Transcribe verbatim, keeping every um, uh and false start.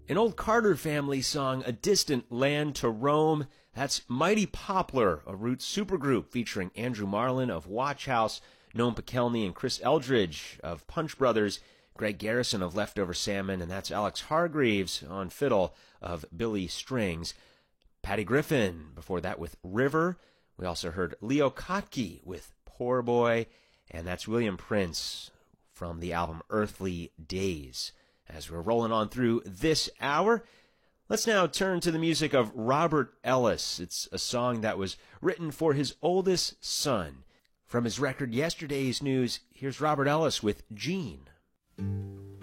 An old Carter family song, A Distant Land to Roam. That's Mighty Poplar, a Roots supergroup featuring Andrew Marlin of Watch House, Noam Pikelny and Chris Eldridge of Punch Brothers, Greg Garrison of Leftover Salmon, and that's Alex Hargreaves on fiddle of Billy Strings. Patty Griffin, before that with River. We also heard Leo Kottke with Poor Boy, and that's William Prince from the album Earthly Days. As we're rolling on through this hour, let's now turn to the music of Robert Ellis. It's a song that was written for his oldest son. From his record Yesterday's News, here's Robert Ellis with Gene.